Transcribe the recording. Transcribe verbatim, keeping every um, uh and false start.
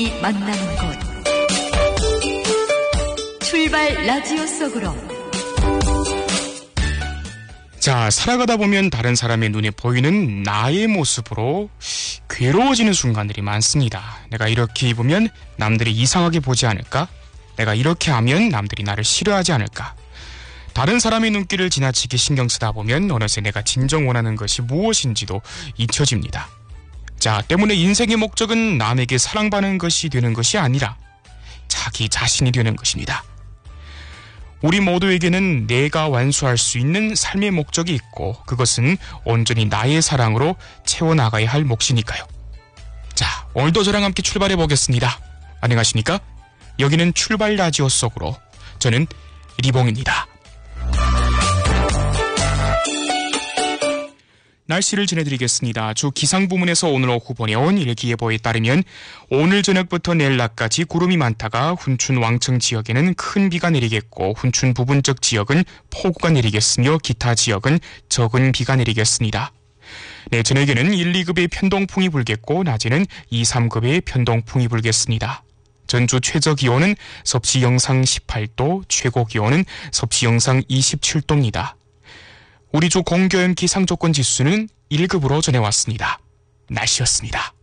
만나는 곳 출발 라디오 속으로. 자, 살아가다 보면 다른 사람의 눈에 보이는 나의 모습으로 괴로워지는 순간들이 많습니다. 내가 이렇게 입으면 남들이 이상하게 보지 않을까? 내가 이렇게 하면 남들이 나를 싫어하지 않을까? 다른 사람의 눈길을 지나치게 신경 쓰다 보면 어느새 내가 진정 원하는 것이 무엇인지도 잊혀집니다. 자, 때문에 인생의 목적은 남에게 사랑받는 것이 되는 것이 아니라 자기 자신이 되는 것입니다. 우리 모두에게는 내가 완수할 수 있는 삶의 목적이 있고 그것은 온전히 나의 사랑으로 채워나가야 할 몫이니까요. 자, 오늘도 저랑 함께 출발해 보겠습니다. 안녕하십니까? 여기는 출발 라디오 속으로. 저는 리봉입니다. 날씨를 전해드리겠습니다. 주 기상부문에서 오늘 오후 보내온 일기예보에 따르면 오늘 저녁부터 내일 낮까지 구름이 많다가 훈춘 왕청 지역에는 큰 비가 내리겠고 훈춘 부분적 지역은 폭우가 내리겠으며 기타 지역은 적은 비가 내리겠습니다. 네, 저녁에는 일, 이 급의 편동풍이 불겠고 낮에는 이, 삼 급의 편동풍이 불겠습니다. 전주 최저기온은 섭씨 영상 십팔 도, 최고기온은 섭씨 영상 이십칠 도입니다. 우리 주 공교염 기상조건 지수는 일 급으로 전해왔습니다. 날씨였습니다.